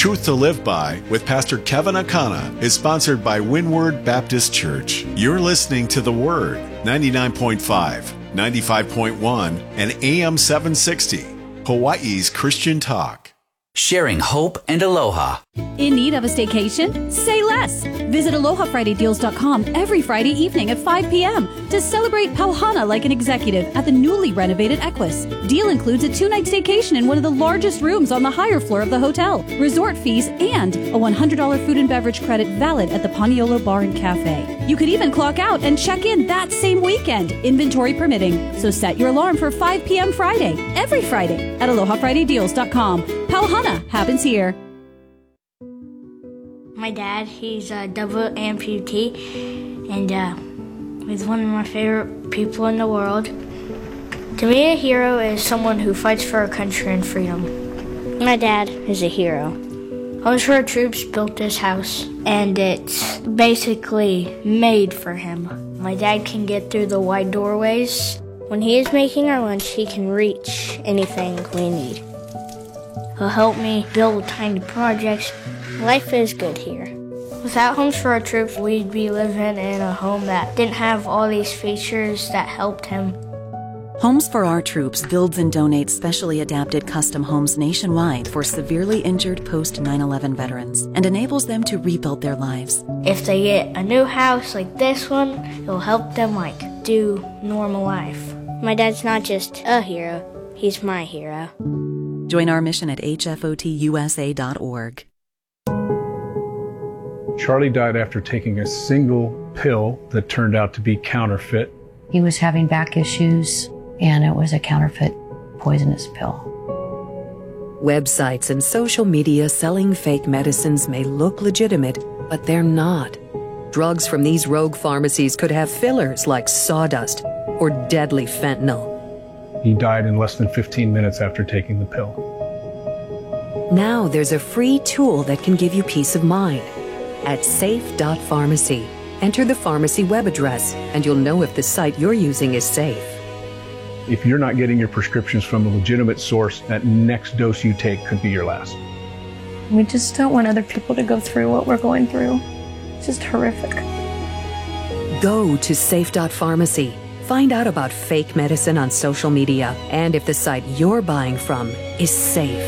Truth to Live By with Pastor Kevin Akana is sponsored by Windward Baptist Church. You're listening to The Word, 99.5, 95.1, and AM 760, Hawaii's Christian Talk. Sharing hope and aloha. In need of a staycation? Say less. Visit AlohaFridayDeals.com every Friday evening at 5 p.m. to celebrate Pauhana like an executive at the newly renovated Equus. Deal includes a 2-night staycation in one of the largest rooms on the higher floor of the hotel, resort fees, and a $100 food and beverage credit valid at the Paniolo Bar and Cafe. You could even clock out and check in that same weekend, inventory permitting. So set your alarm for 5 p.m. Friday, every Friday at AlohaFridayDeals.com. Pauhana happens here. My dad, he's a double amputee, and he's one of my favorite people in the world. To me, a hero is someone who fights for our country and freedom. My dad is a hero. Homes for Our Troops built this house, and it's basically made for him. My dad can get through the wide doorways. When he is making our lunch, he can reach anything we need. He'll help me build tiny projects. Life is good here. Without Homes for Our Troops, we'd be living in a home that didn't have all these features that helped him. Homes for Our Troops builds and donates specially adapted custom homes nationwide for severely injured post-9/11 veterans and enables them to rebuild their lives. If they get a new house like this one, it'll help them do normal life. My dad's not just a hero, he's my hero. Join our mission at hfotusa.org. Charlie died after taking a single pill that turned out to be counterfeit. He was having back issues, and it was a counterfeit poisonous pill. Websites and social media selling fake medicines may look legitimate, but they're not. Drugs from these rogue pharmacies could have fillers like sawdust or deadly fentanyl. He died in less than 15 minutes after taking the pill. Now there's a free tool that can give you peace of mind. At safe.pharmacy, enter the pharmacy web address, and you'll know if the site you're using is safe. If you're not getting your prescriptions from a legitimate source, that next dose you take could be your last. We just don't want other people to go through what we're going through. It's just horrific. Go to safe.pharmacy. Find out about fake medicine on social media and if the site you're buying from is safe.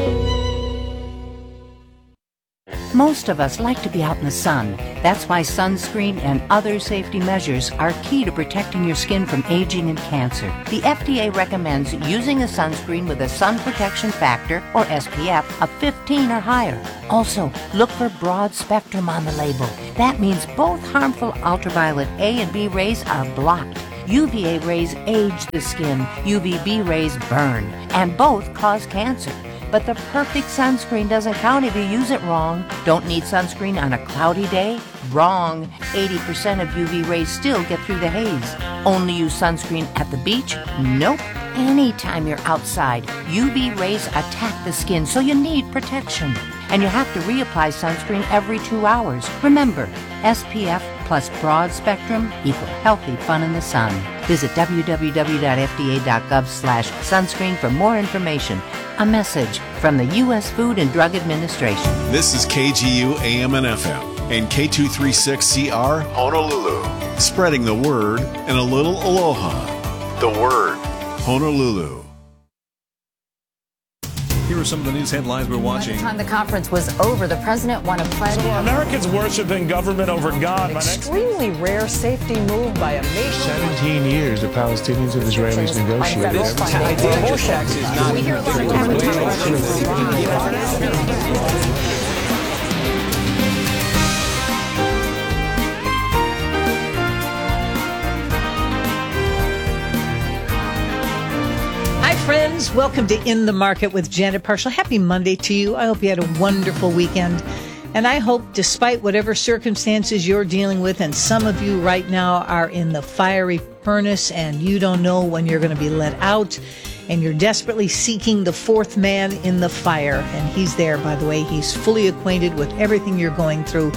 Most of us like to be out in the sun. That's why sunscreen and other safety measures are key to protecting your skin from aging and cancer. The FDA recommends using a sunscreen with a sun protection factor, or SPF, of 15 or higher. Also, look for broad spectrum on the label. That means both harmful ultraviolet A and B rays are blocked. UVA rays age the skin, UVB rays burn, and both cause cancer. But the perfect sunscreen doesn't count if you use it wrong. Don't need sunscreen on a cloudy day? Wrong. 80% of UV rays still get through the haze. Only use sunscreen at the beach? Nope. Anytime you're outside, UV rays attack the skin, so you need protection. And you have to reapply sunscreen every 2 hours. Remember, SPF plus broad spectrum equal healthy fun in the sun. Visit www.fda.gov/sunscreen for more information. A message from the U.S. Food and Drug Administration. This is KGU AM and FM and K236CR Honolulu. Spreading the word and a little aloha. The Word, Honolulu. Here are some of the news headlines we're watching. By the time the conference was over, the president won a pledge. So Americans worshiping government over God. Extremely rare safety move by a nation. 17 years the Palestinians and Israelis negotiated. Friends, welcome to In the Market with Janet Parshall. Happy Monday to you. I hope you had a wonderful weekend. And I hope, despite whatever circumstances you're dealing with, and some of you right now are in the fiery furnace and you don't know when you're going to be let out, and you're desperately seeking the fourth man in the fire. And he's there, by the way. He's fully acquainted with everything you're going through.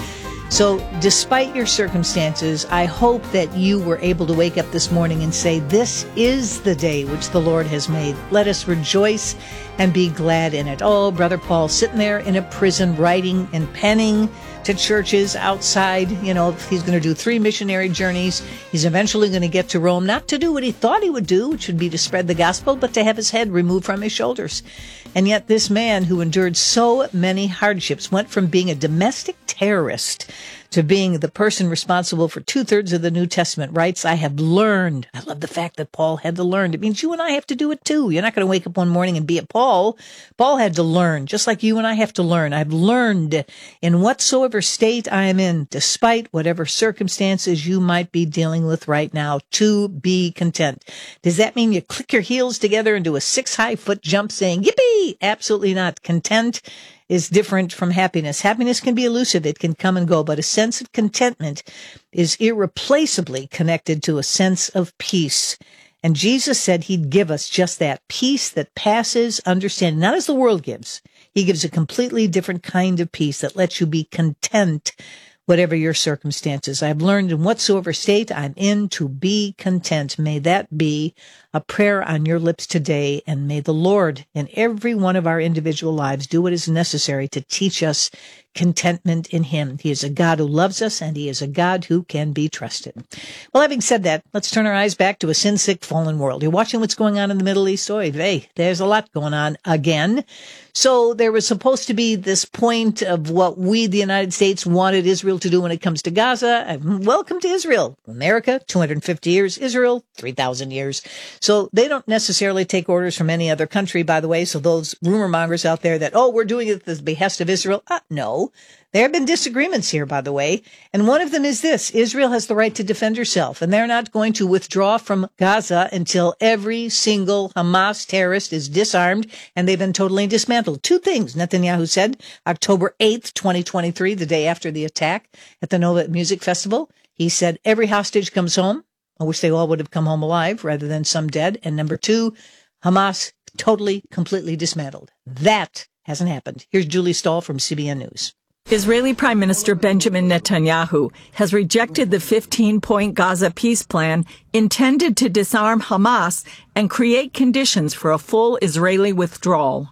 So despite your circumstances, I hope that you were able to wake up this morning and say, this is the day which the Lord has made. Let us rejoice and be glad in it. Oh, Brother Paul sitting there in a prison writing and penning to churches outside. You know, he's going to do 3 missionary journeys. He's eventually going to get to Rome, not to do what he thought he would do, which would be to spread the gospel, but to have his head removed from his shoulders. And yet this man who endured so many hardships went from being a domestic terrorist to being the person responsible for 2/3 of the New Testament, writes, I have learned. I love the fact that Paul had to learn. It means you and I have to do it too. You're not going to wake up one morning and be a Paul. Paul had to learn, just like you and I have to learn. I've learned in whatsoever state I am in, despite whatever circumstances you might be dealing with right now, to be content. Does that mean you click your heels together and do a 6-high-foot jump saying, yippee? Absolutely not. Content is different from happiness. Happiness can be elusive. It can come and go, but a sense of contentment is irreplaceably connected to a sense of peace. And Jesus said he'd give us just that peace that passes understanding, not as the world gives. He gives a completely different kind of peace that lets you be content, whatever your circumstances. I've learned in whatsoever state I'm in to be content. May that be a prayer on your lips today, and may the Lord in every one of our individual lives do what is necessary to teach us contentment in him. He is a God who loves us, and he is a God who can be trusted. Well, having said that, let's turn our eyes back to a sin-sick, fallen world. You're watching what's going on in the Middle East. Hey, there's a lot going on again. So there was supposed to be this point of what we, the United States, wanted Israel to do when it comes to Gaza. Welcome to Israel. America, 250 years. Israel, 3,000 years. So they don't necessarily take orders from any other country, by the way. So those rumor mongers out there that, we're doing it at the behest of Israel. No. There have been disagreements here, by the way. And one of them is this. Israel has the right to defend herself, and they're not going to withdraw from Gaza until every single Hamas terrorist is disarmed and they've been totally dismantled. 2 things Netanyahu said October 8th, 2023, the day after the attack at the Nova Music Festival. He said, every hostage comes home. I wish they all would have come home alive rather than some dead. And number 2, Hamas totally, completely dismantled. That hasn't happened. Here's Julie Stahl from CBN News. Israeli Prime Minister Benjamin Netanyahu has rejected the 15-point Gaza peace plan intended to disarm Hamas and create conditions for a full Israeli withdrawal.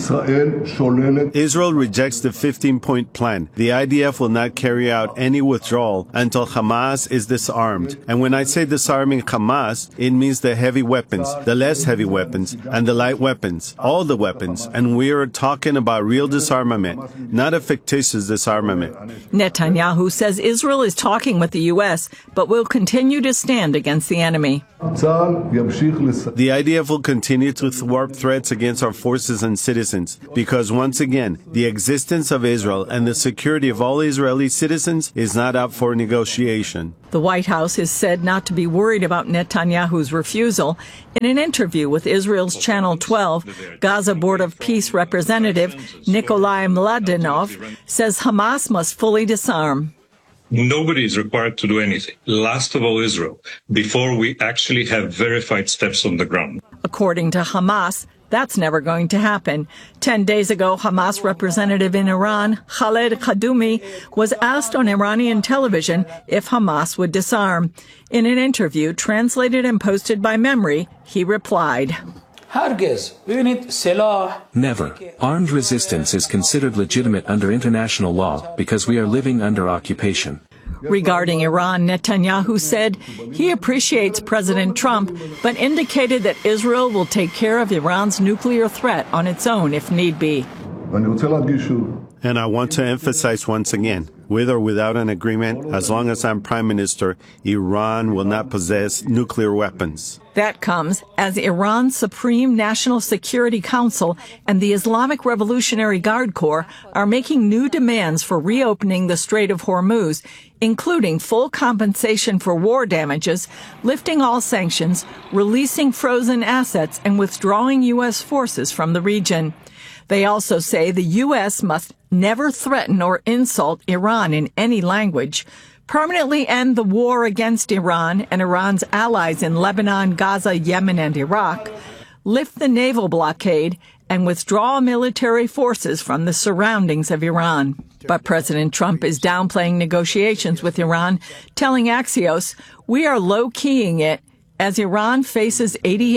Israel rejects the 15-point plan. The IDF will not carry out any withdrawal until Hamas is disarmed. And when I say disarming Hamas, it means the heavy weapons, the less heavy weapons, and the light weapons, all the weapons. And we are talking about real disarmament, not a fictitious disarmament. Netanyahu says Israel is talking with the U.S., but will continue to stand against the enemy. The IDF will continue to thwart threats against our forces and citizens, because once again, the existence of Israel and the security of all Israeli citizens is not up for negotiation. The White House is said not to be worried about Netanyahu's refusal. In an interview with Israel's Channel 12, Gaza Board of Peace Representative Nikolai Mladenov says Hamas must fully disarm. Nobody is required to do anything, last of all Israel, before we actually have verified steps on the ground. According to Hamas, that's never going to happen. 10 days ago, Hamas representative in Iran, Khaled Kadumi, was asked on Iranian television if Hamas would disarm. In an interview translated and posted by Memory, he replied, Never. Armed resistance is considered legitimate under international law because we are living under occupation. Regarding Iran, Netanyahu said he appreciates President Trump, but indicated that Israel will take care of Iran's nuclear threat on its own if need be. And I want to emphasize once again, with or without an agreement, as long as I'm Prime Minister, Iran will not possess nuclear weapons. That comes as Iran's Supreme National Security Council and the Islamic Revolutionary Guard Corps are making new demands for reopening the Strait of Hormuz, including full compensation for war damages, lifting all sanctions, releasing frozen assets, and withdrawing U.S. forces from the region. They also say the U.S. must never threaten or insult Iran in any language, permanently end the war against Iran and Iran's allies in Lebanon, Gaza, Yemen, and Iraq, lift the naval blockade, and withdraw military forces from the surroundings of Iran. But President Trump is downplaying negotiations with Iran, telling Axios, "We are low-keying it as Iran faces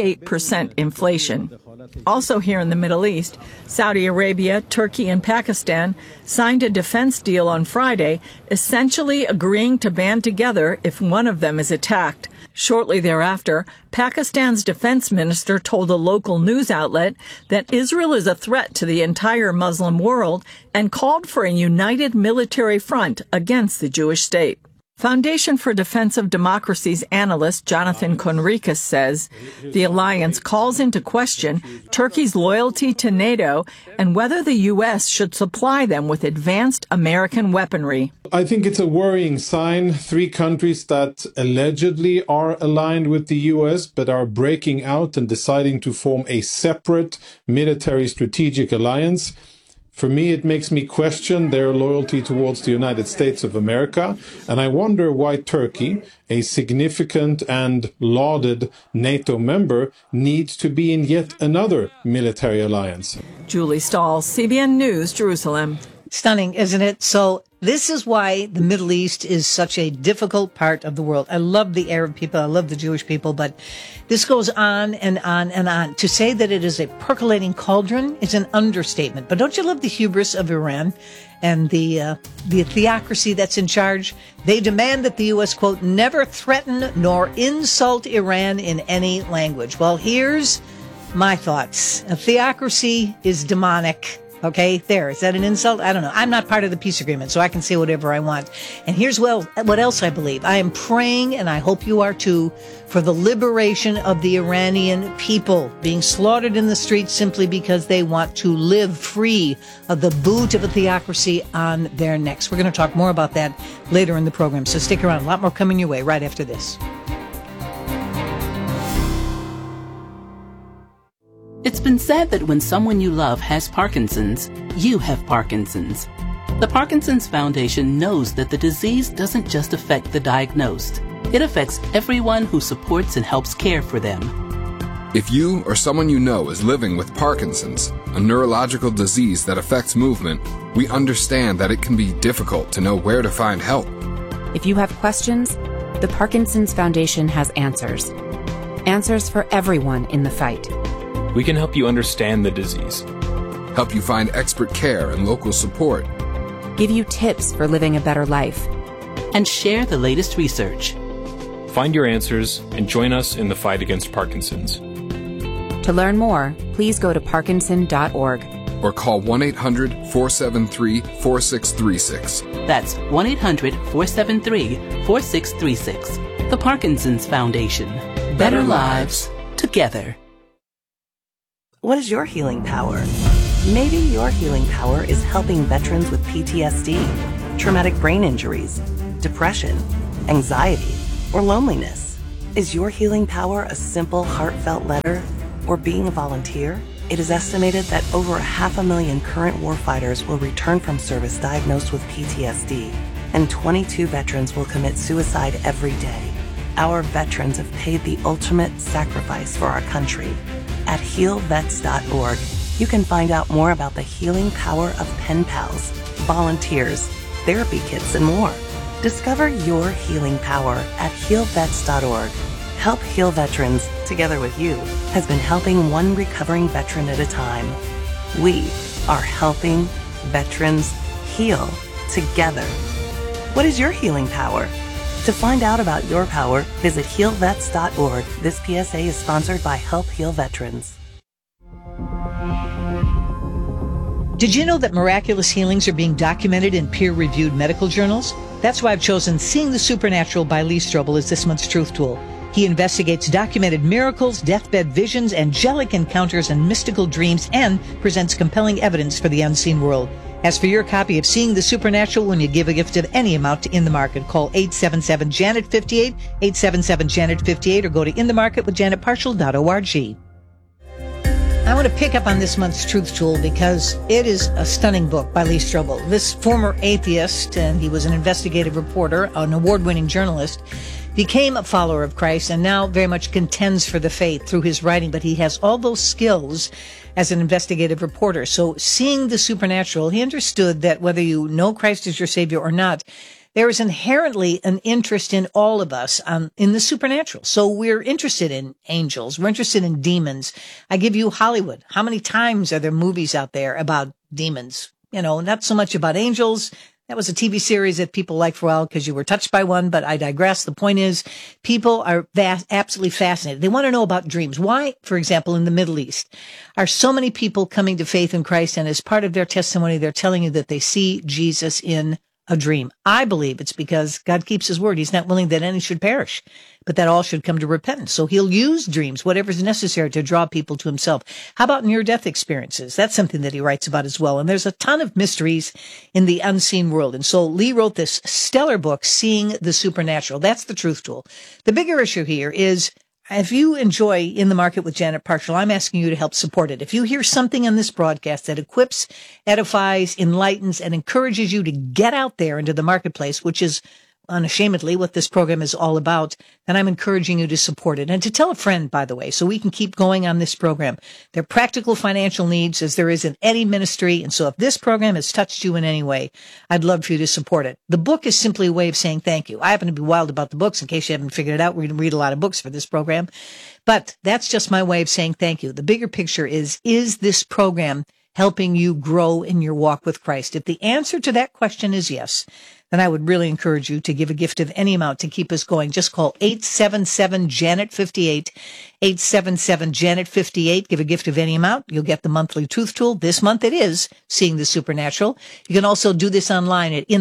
88% inflation." Also here in the Middle East, Saudi Arabia, Turkey, and Pakistan signed a defense deal on Friday, essentially agreeing to band together if one of them is attacked. Shortly thereafter, Pakistan's defense minister told a local news outlet that Israel is a threat to the entire Muslim world and called for a united military front against the Jewish state. Foundation for Defense of Democracy's analyst Jonathan Conricus says the alliance calls into question Turkey's loyalty to NATO and whether the U.S. should supply them with advanced American weaponry. I think it's a worrying sign. 3 countries that allegedly are aligned with the U.S. but are breaking out and deciding to form a separate military strategic alliance. For me, it makes me question their loyalty towards the United States of America, and I wonder why Turkey, a significant and lauded NATO member, needs to be in yet another military alliance. Julie Stahl, CBN News, Jerusalem. Stunning, isn't it? So this is why the Middle East is such a difficult part of the world. I love the Arab people. I love the Jewish people, but this goes on and on and on. To say that it is a percolating cauldron is an understatement. But don't you love the hubris of Iran and the theocracy that's in charge? They demand that the U.S., quote, never threaten nor insult Iran in any language. Well, here's my thoughts. A theocracy is demonic. Okay, there. Is that an insult? I don't know. I'm not part of the peace agreement, so I can say whatever I want. And here's what else I believe. I am praying, and I hope you are too, for the liberation of the Iranian people being slaughtered in the streets simply because they want to live free of the boot of a theocracy on their necks. We're going to talk more about that later in the program, so stick around. A lot more coming your way right after this. It's been said that when someone you love has Parkinson's, you have Parkinson's. The Parkinson's Foundation knows that the disease doesn't just affect the diagnosed. It affects everyone who supports and helps care for them. If you or someone you know is living with Parkinson's, a neurological disease that affects movement, we understand that it can be difficult to know where to find help. If you have questions, the Parkinson's Foundation has answers. Answers for everyone in the fight. We can help you understand the disease, help you find expert care and local support, give you tips for living a better life, and share the latest research. Find your answers and join us in the fight against Parkinson's. To learn more, please go to parkinson.org or call 1-800-473-4636. That's 1-800-473-4636. The Parkinson's Foundation. Better lives together. What is your healing power? Maybe your healing power is helping veterans with PTSD, traumatic brain injuries, depression, anxiety, or loneliness. Is your healing power a simple, heartfelt letter or being a volunteer? It is estimated that over 500,000 current warfighters will return from service diagnosed with PTSD, and 22 veterans will commit suicide every day. Our veterans have paid the ultimate sacrifice for our country. At healvets.org, you can find out more about the healing power of pen pals, volunteers, therapy kits, and more. Discover your healing power at healvets.org. Help Heal Veterans, together with you, has been helping one recovering veteran at a time. We are helping veterans heal together. What is your healing power? To find out about your power, visit healvets.org. This PSA is sponsored by Help Heal Veterans. Did you know that miraculous healings are being documented in peer-reviewed medical journals? That's why I've chosen Seeing the Supernatural by Lee Strobel as this month's Truth Tool. He investigates documented miracles, deathbed visions, angelic encounters, and mystical dreams, and presents compelling evidence for the unseen world. As for your copy of Seeing the Supernatural when you give a gift of any amount to In the Market, call 877-JANET-58, 877-JANET-58, or go to inthemarketwithjanetparshall.org. I want to pick up on this month's Truth Tool because it is a stunning book by Lee Strobel. This former atheist, and he was an investigative reporter, an award-winning journalist, became a follower of Christ and now very much contends for the faith through his writing, but he has all those skills as an investigative reporter. So seeing the supernatural, he understood that whether you know Christ as your Savior or not, there is inherently an interest in all of us in the supernatural. So we're interested in angels. We're interested in demons. I give you Hollywood. How many times are there movies out there about demons? You know, not so much about angels. That was a TV series that people liked for a while because you were touched by one, but I digress. The point is, people are absolutely fascinated. They want to know about dreams. Why, for example, in the Middle East, are so many people coming to faith in Christ, and as part of their testimony, they're telling you that they see Jesus in a dream? I believe it's because God keeps his word. He's not willing that any should perish, but that all should come to repentance. So he'll use dreams, whatever is necessary to draw people to himself. How about near-death experiences? That's something that he writes about as well. And there's a ton of mysteries in the unseen world. And so Lee wrote this stellar book, Seeing the Supernatural. That's the truth tool. The bigger issue here is, if you enjoy In the Market with Janet Parshall, I'm asking you to help support it. If you hear something on this broadcast that equips, edifies, enlightens, and encourages you to get out there into the marketplace, which is unashamedly what this program is all about, then I'm encouraging you to support it. And to tell a friend, by the way, so we can keep going on this program. There are practical financial needs as there is in any ministry. And so if this program has touched you in any way, I'd love for you to support it. The book is simply a way of saying thank you. I happen to be wild about the books. In case you haven't figured it out, we're going to read a lot of books for this program. But that's just my way of saying thank you. The bigger picture is this program helping you grow in your walk with Christ? If the answer to that question is yes, then I would really encourage you to give a gift of any amount to keep us going. Just call 877-JANET-58, 877-JANET-58. Give a gift of any amount. You'll get the monthly truth tool. This month it is Seeing the Supernatural. You can also do this online at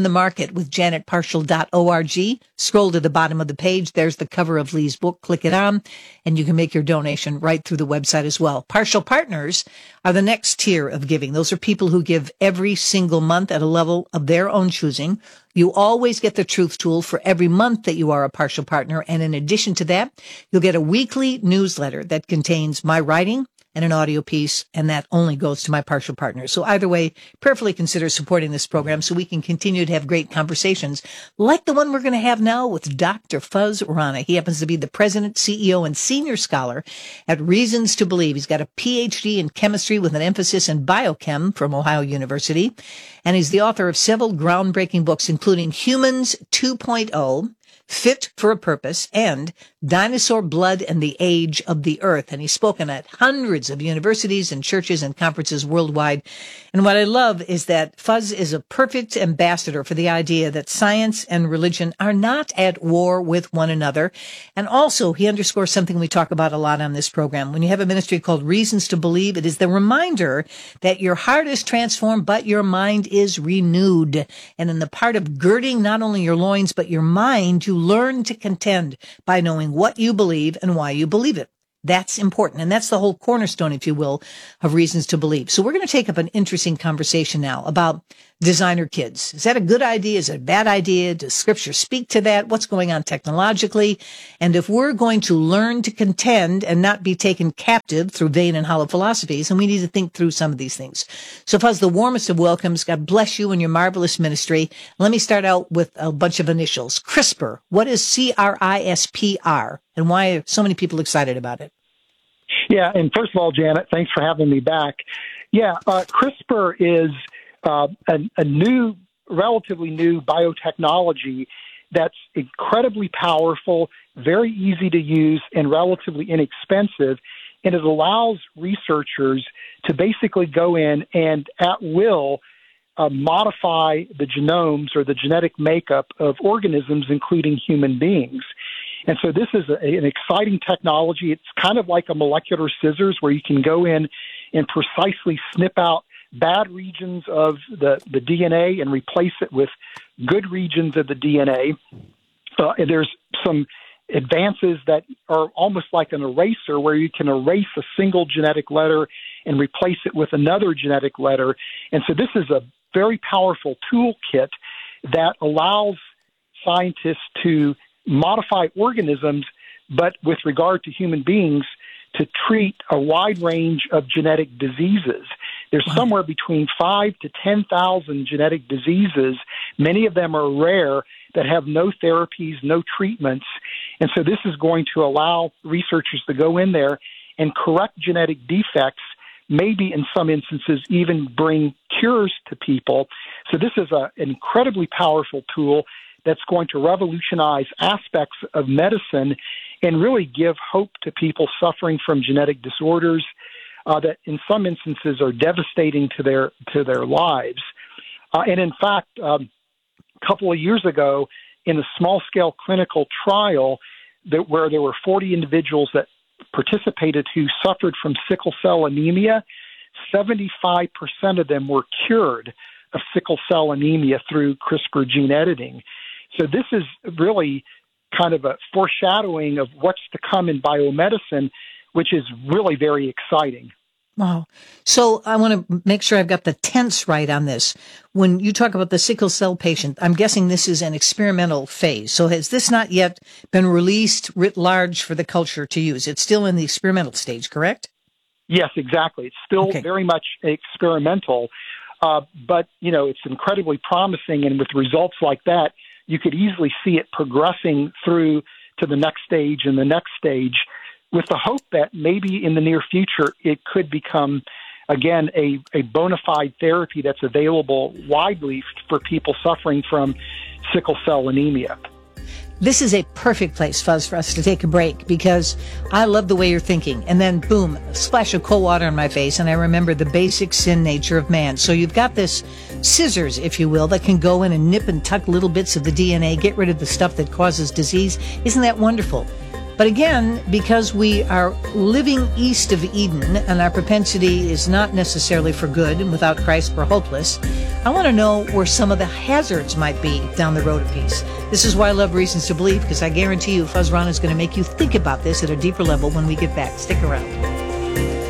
inthemarketwithjanetparshall.org. Scroll to the bottom of the page. There's the cover of Lee's book. Click it on, and you can make your donation right through the website as well. Partial partners are the next tier of giving. Those are people who give every single month at a level of their own choosing. You always get the truth tool for every month that you are a partial partner. And in addition to that, you'll get a weekly newsletter that contains my writing and an audio piece, and that only goes to my partial partners. So either way, prayerfully consider supporting this program so we can continue to have great conversations like the one we're going to have now with Dr. Fuz Rana. He happens to be the president, CEO, and senior scholar at Reasons to Believe. He's got a PhD in chemistry with an emphasis in biochem from Ohio University, and he's the author of several groundbreaking books, including Humans 2.0, Fit for a Purpose, and Dinosaur Blood and the Age of the Earth. And he's spoken at hundreds of universities and churches and conferences worldwide. And what I love is that Fuz is a perfect ambassador for the idea that science and religion are not at war with one another. And also, he underscores something we talk about a lot on this program. When you have a ministry called Reasons to Believe, it is the reminder that your heart is transformed, but your mind is renewed. And in the part of girding not only your loins, but your mind, you learn to contend by knowing what you believe and why you believe it. That's important. And that's the whole cornerstone, if you will, of Reasons to Believe. So we're going to take up an interesting conversation now about designer kids. Is that a good idea? Is it a bad idea? Does Scripture speak to that? What's going on technologically? And if we're going to learn to contend and not be taken captive through vain and hollow philosophies, and we need to think through some of these things. So Fuz, the warmest of welcomes. God bless you and your marvelous ministry. Let me start out with a bunch of initials. CRISPR. What is CRISPR? And why are so many people excited about it? Yeah, and first of all, Janet, thanks for having me back. Yeah, CRISPR is a new, relatively new biotechnology that's incredibly powerful, very easy to use, and relatively inexpensive. And it allows researchers to basically go in and at will modify the genomes or the genetic makeup of organisms, including human beings. And so this is an exciting technology. It's kind of like a molecular scissors where you can go in and precisely snip out bad regions of the DNA and replace it with good regions of the DNA. And there's some advances that are almost like an eraser where you can erase a single genetic letter and replace it with another genetic letter. And so this is a very powerful toolkit that allows scientists to modify organisms, but with regard to human beings, to treat a wide range of genetic diseases. There's somewhere between 5,000 to 10,000 genetic diseases. Many of them are rare that have no therapies, no treatments. And so this is going to allow researchers to go in there and correct genetic defects, maybe in some instances even bring cures to people. So this is an incredibly powerful tool that's going to revolutionize aspects of medicine and really give hope to people suffering from genetic disorders that in some instances are devastating to their lives. And in fact, a couple of years ago, in a small-scale clinical trial where there were 40 individuals that participated who suffered from sickle cell anemia, 75% of them were cured of sickle cell anemia through CRISPR gene editing. So this is really kind of a foreshadowing of what's to come in biomedicine, which is really very exciting. Wow. So I want to make sure I've got the tense right on this. When you talk about the sickle cell patient, I'm guessing this is an experimental phase. So has this not yet been released writ large for the culture to use? It's still in the experimental stage, correct? Yes, exactly. It's still very much experimental, but, you know, it's incredibly promising. And with results like that, you could easily see it progressing through to the next stage and the next stage, with the hope that maybe in the near future it could become, again, a bona fide therapy that's available widely for people suffering from sickle cell anemia. This is a perfect place, Fuzz, for us to take a break, because I love the way you're thinking. And then, boom, a splash of cold water on my face, and I remember the basic sin nature of man. So you've got this scissors, if you will, that can go in and nip and tuck little bits of the DNA, get rid of the stuff that causes disease. Isn't that wonderful? But again, because we are living east of Eden and our propensity is not necessarily for good, and without Christ we're hopeless, I want to know where some of the hazards might be down the road a piece. This is why I love Reasons to Believe, because I guarantee you Fuzz Ron is going to make you think about this at a deeper level when we get back. Stick around.